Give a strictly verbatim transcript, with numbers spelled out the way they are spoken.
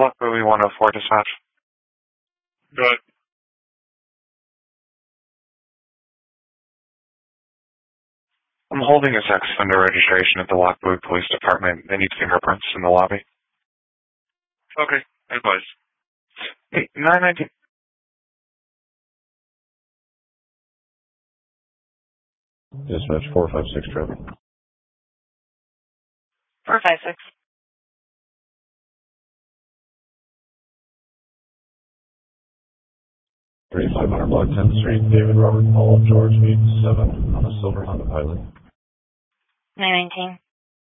Lock Buoy one oh four dispatch. Good. I'm holding a sex offender registration at the Lock Buoy Police Department. They need fingerprints in the lobby. Okay, advice. Hey, nine nineteen. Dispatch four five six traffic. four five six. thirty-five hundred block tenth Street, David Robert Paul George eight seven on a silver Honda Pilot. nine nineteen.